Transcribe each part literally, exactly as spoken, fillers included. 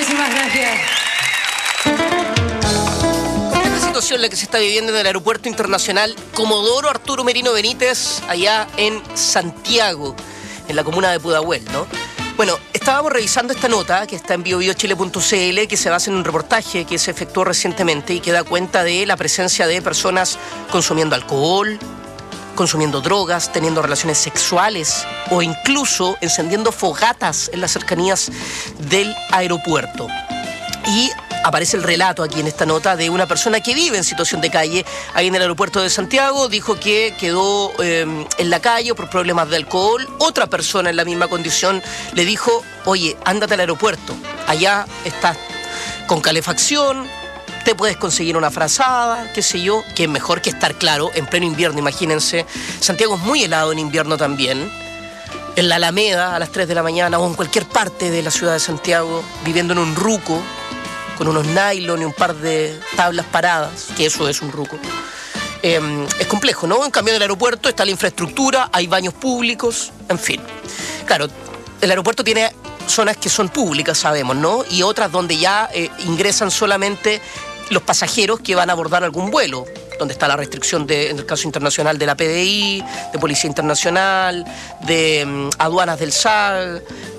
Muchísimas gracias. Esta situación la que se está viviendo en el Aeropuerto Internacional Comodoro Arturo Merino Benítez, allá en Santiago, en la comuna de Pudahuel, ¿no? Bueno, estábamos revisando esta nota que está en bio bio chile punto c l, que se basa en un reportaje que se efectuó recientemente y que da cuenta de la presencia de personas consumiendo alcohol, consumiendo drogas, teniendo relaciones sexuales o incluso encendiendo fogatas en las cercanías del aeropuerto. Y aparece el relato aquí en esta nota de una persona que vive en situación de calle ahí en el aeropuerto de Santiago. Dijo que quedó eh, en la calle por problemas de alcohol. Otra persona en la misma condición le dijo: oye, ándate al aeropuerto, allá estás con calefacción, te puedes conseguir una frazada, qué sé yo, que es mejor que estar, claro, en pleno invierno, imagínense. Santiago es muy helado en invierno también. En la Alameda a las tres de la mañana o en cualquier parte de la ciudad de Santiago, viviendo en un ruco, con unos nylon y un par de tablas paradas, que eso es un ruco. Eh, es complejo, ¿no? En cambio, en el aeropuerto está la infraestructura, hay baños públicos, en fin. Claro, el aeropuerto tiene zonas que son públicas, sabemos, ¿no? Y otras donde ya eh, ingresan solamente los pasajeros que van a abordar algún vuelo, donde está la restricción, de, en el caso internacional, de la P D I, de Policía Internacional, de um, aduanas del S A G,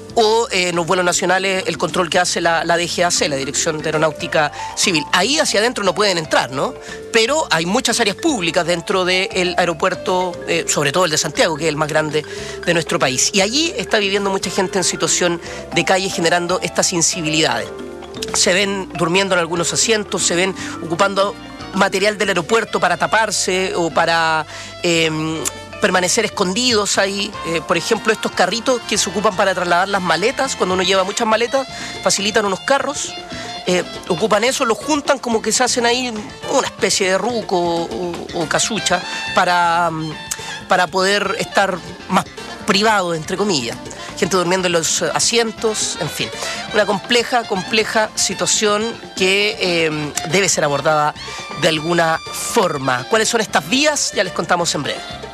o eh, en los vuelos nacionales el control que hace la, la D G A C, la Dirección de Aeronáutica Civil. Ahí hacia adentro no pueden entrar, ¿no? Pero hay muchas áreas públicas dentro del aeropuerto, eh, sobre todo el de Santiago, que es el más grande de nuestro país. Y allí está viviendo mucha gente en situación de calle, generando estas incivilidades. Se ven durmiendo en algunos asientos, se ven ocupando material del aeropuerto para taparse o para eh, permanecer escondidos ahí. Eh, por ejemplo, estos carritos que se ocupan para trasladar las maletas, cuando uno lleva muchas maletas, facilitan unos carros, eh, ocupan eso, los juntan, como que se hacen ahí una especie de ruco o, o casucha para, para poder estar más privados, entre comillas. Gente durmiendo en los asientos, en fin. Una compleja, compleja situación que eh, debe ser abordada de alguna forma. ¿Cuáles son estas vías? Ya les contamos en breve.